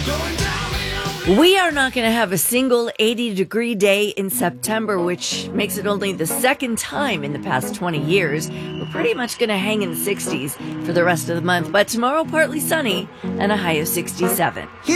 We are not going to have a single 80-degree day in September, which makes it only the second time in the past 20 years. We're pretty much going to hang in the 60s for the rest of the month, but tomorrow partly sunny and a high of 67.